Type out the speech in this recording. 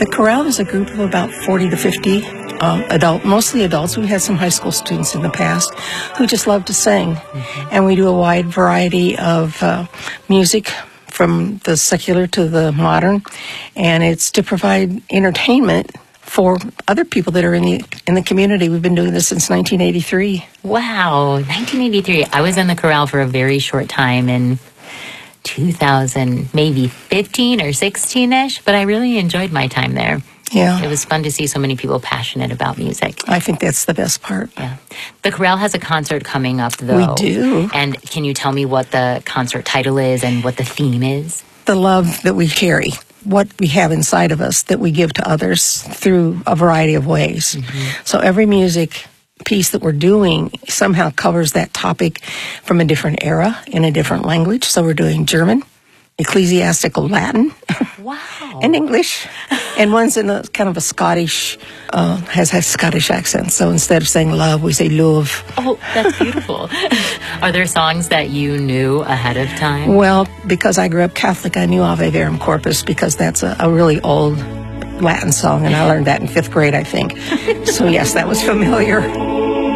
The chorale is a group of about 40 to 50 mostly adults. We had some high school students in the past who just love to sing. And we do a wide variety of music from the secular to the modern. And it's to provide entertainment for other people that are in the community. We've been doing this since 1983. Wow, 1983. I was in the chorale for a very short time in 2000, maybe 15 or 16-ish, but I really enjoyed my time there. Yeah. It was fun to see so many people passionate about music. I think that's the best part. Yeah. The chorale has a concert coming up, though. We do. And can you tell me what the concert title is and what the theme is? The love that we carry, what we have inside of us that we give to others through a variety of ways. So every music piece that we're doing somehow covers that topic from a different era in a different language. So we're doing German, ecclesiastical Latin, Wow. and English, and one's in a kind of a Scottish, has a Scottish accent. So instead of saying love, we say love. Oh, that's beautiful. Are there songs that you knew ahead of time? Well, because I grew up Catholic, I knew Ave Verum Corpus because that's a really old Latin song, and I learned that in 5th grade, I think. So yes, that was familiar.